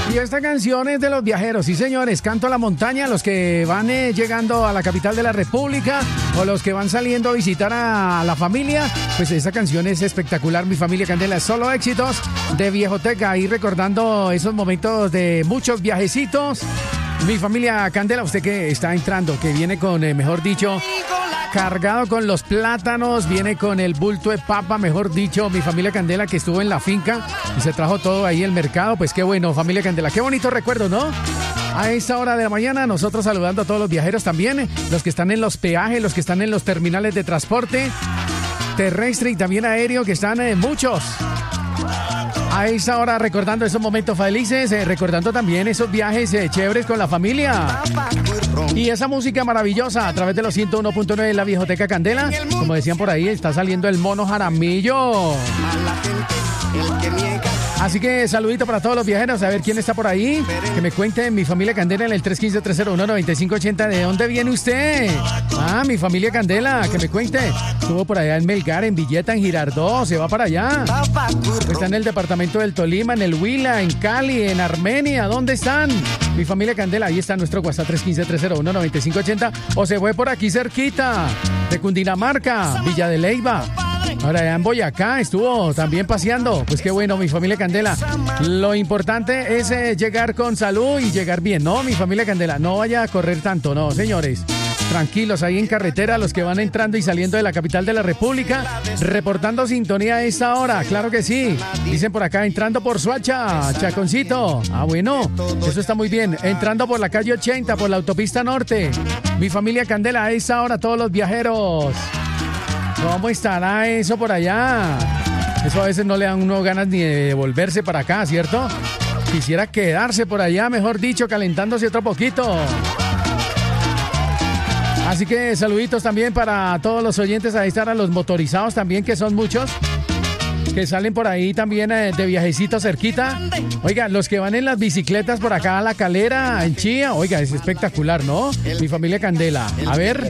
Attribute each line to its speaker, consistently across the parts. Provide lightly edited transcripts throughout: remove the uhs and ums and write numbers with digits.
Speaker 1: Y esta canción es de los viajeros, sí señores, Canto a la Montaña, los que van llegando a la capital de la República o los que van saliendo a visitar a la familia, pues esa canción es espectacular, Mi Familia Candela, solo éxitos de Viejoteca, ahí recordando esos momentos de muchos viajecitos. Mi Familia Candela, usted que está entrando, que viene con, mejor dicho, cargado con los plátanos, viene con el bulto de papa, mejor dicho, Mi Familia Candela que estuvo en la finca y se trajo todo ahí el mercado, pues qué bueno, Familia Candela, qué bonito recuerdo, ¿no? A esta hora de la mañana, nosotros saludando a todos los viajeros también, los que están en los peajes, los que están en los terminales de transporte terrestre y también aéreo, que están muchos. A esta hora recordando esos momentos felices, recordando también esos viajes chéveres con la familia. Y esa música maravillosa a través de los 101.9 de la Viejoteca Candela. Como decían por ahí, está saliendo el Mono Jaramillo. Así que saludito para todos los viajeros, a ver quién está por ahí. Que me cuente Mi Familia Candela en el 315-301-9580. ¿De dónde viene usted? Ah, Mi Familia Candela, que me cuente. Estuvo por allá en Melgar, en Villeta, en Girardot, se va para allá. Está en el departamento del Tolima, en el Huila, en Cali, en Armenia. ¿Dónde están? Mi Familia Candela, ahí está nuestro WhatsApp 315-301-9580. O se fue por aquí cerquita, de Cundinamarca, Villa de Leyva. Ahora ya en Boyacá estuvo también paseando. Pues qué bueno, Mi Familia Candela. Lo importante es llegar con salud y llegar bien, ¿no? Mi Familia Candela, no vaya a correr tanto, no, señores. Tranquilos, ahí en carretera, los que van entrando y saliendo de la capital de la República, reportando sintonía a esta hora, claro que sí. Dicen por acá, entrando por Suacha, Chaconcito. Ah, bueno, eso está muy bien. Entrando por la calle 80, por la autopista norte. Mi Familia Candela, a esta hora, todos los viajeros. ¿Cómo estará eso por allá? Eso a veces no le dan uno ganas ni de volverse para acá, ¿cierto? Quisiera quedarse por allá, mejor dicho, calentándose otro poquito. Así que saluditos también para todos los oyentes, ahí están a los motorizados también, que son muchos, que salen por ahí también de viajecito cerquita. Oiga, los que van en las bicicletas por acá a La Calera, en Chía, oiga, es espectacular, ¿no? Mi Familia Candela. A ver.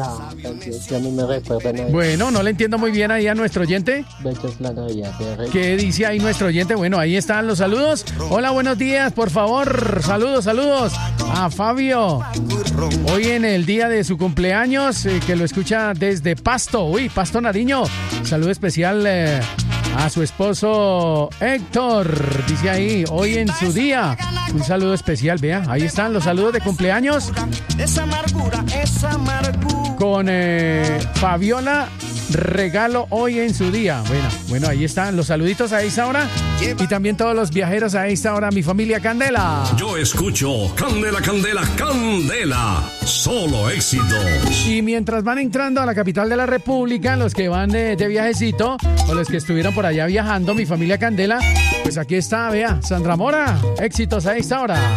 Speaker 1: Bueno, no le entiendo muy bien ahí a nuestro oyente. ¿Qué dice ahí nuestro oyente? Bueno, ahí están los saludos. Hola, buenos días, por favor. Saludos a Fabio. Hoy en el día de su cumpleaños, que lo escucha desde Pasto. Uy, Pasto Nariño. Saludo especial a su esposo Héctor, dice ahí, hoy en su día. Un saludo especial, vea, ahí están los saludos de cumpleaños con Fabiola Regalo hoy en su día. Bueno, ahí están los saluditos a esta hora y también todos los viajeros a esta hora, Mi Familia Candela.
Speaker 2: Yo escucho Candela, Candela, Candela, solo éxitos.
Speaker 1: Y mientras van entrando a la capital de la República, los que van de viajecito o los que estuvieron por allá viajando, Mi Familia Candela, pues aquí está, vea, Sandra Mora, éxitos a esta hora.